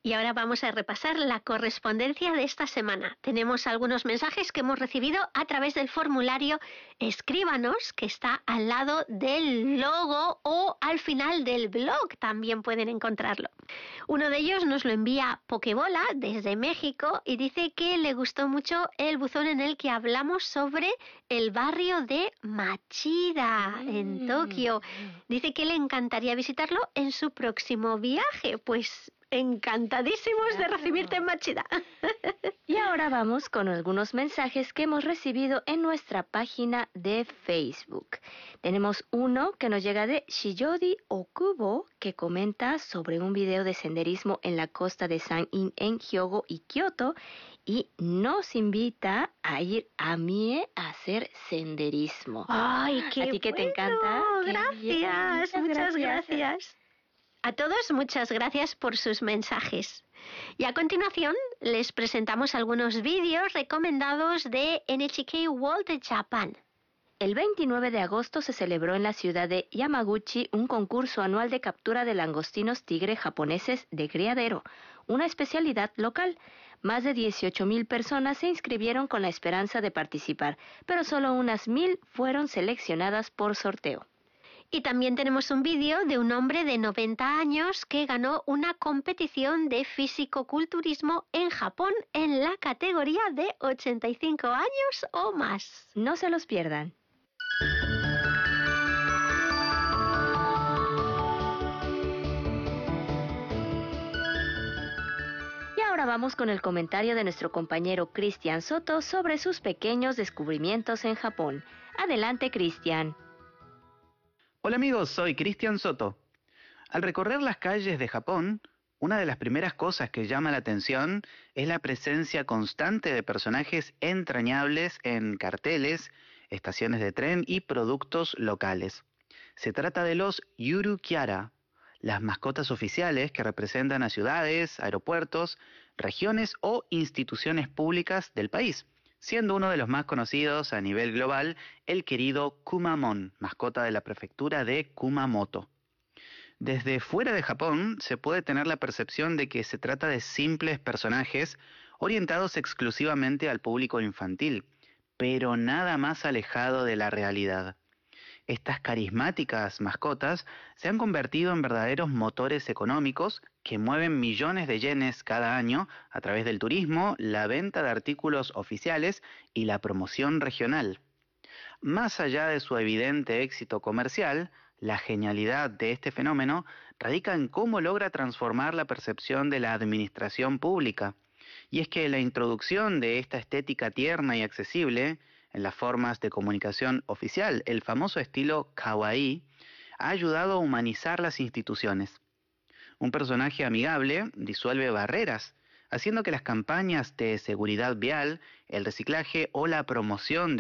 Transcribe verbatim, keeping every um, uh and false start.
Y ahora vamos a repasar la correspondencia de esta semana. Tenemos algunos mensajes que hemos recibido a través del formulario Escríbanos, que está al lado del logo o al final del blog, también pueden encontrarlo. Uno de ellos nos lo envía Pokebola desde México y dice que le gustó mucho el buzón en el que hablamos sobre el barrio de Machida, mm. en Tokio. Dice que le encantaría visitarlo en su próximo viaje. Pues encantadísimos claro. de recibirte en Machida. Y ahora vamos con algunos mensajes que hemos recibido en nuestra página de Facebook. Tenemos uno que nos llega de Shiyodi Okubo, que comenta sobre un video de senderismo en la costa de San-in en Hyogo y Kioto, y nos invita a ir a Mie a hacer senderismo. ¡Ay, qué ¿A ti que bueno! te encanta? Gracias, muchas, muchas gracias. gracias. A todos, muchas gracias por sus mensajes. Y a continuación, les presentamos algunos vídeos recomendados de N H K World Japan. El veintinueve de agosto se celebró en la ciudad de Yamaguchi un concurso anual de captura de langostinos tigre japoneses de criadero, una especialidad local. Más de dieciocho mil personas se inscribieron con la esperanza de participar, pero solo unas mil fueron seleccionadas por sorteo. Y también tenemos un vídeo de un hombre de noventa años que ganó una competición de fisicoculturismo en Japón en la categoría de ochenta y cinco años o más. No se los pierdan. Y ahora vamos con el comentario de nuestro compañero Cristian Soto sobre sus pequeños descubrimientos en Japón. Adelante, Cristian. Hola amigos, soy Cristian Soto. Al recorrer las calles de Japón, una de las primeras cosas que llama la atención es la presencia constante de personajes entrañables en carteles, estaciones de tren y productos locales. Se trata de los Yuru Kiara, las mascotas oficiales que representan a ciudades, aeropuertos, regiones o instituciones públicas del país, siendo uno de los más conocidos a nivel global el querido Kumamon, mascota de la prefectura de Kumamoto. Desde fuera de Japón se puede tener la percepción de que se trata de simples personajes orientados exclusivamente al público infantil, pero nada más alejado de la realidad. Estas carismáticas mascotas se han convertido en verdaderos motores económicos que mueven millones de yenes cada año a través del turismo, la venta de artículos oficiales y la promoción regional. Más allá de su evidente éxito comercial, la genialidad de este fenómeno radica en cómo logra transformar la percepción de la administración pública. Y es que la introducción de esta estética tierna y accesible en las formas de comunicación oficial, el famoso estilo kawaii, ha ayudado a humanizar las instituciones. Un personaje amigable disuelve barreras, haciendo que las campañas de seguridad vial, el reciclaje o la promoción de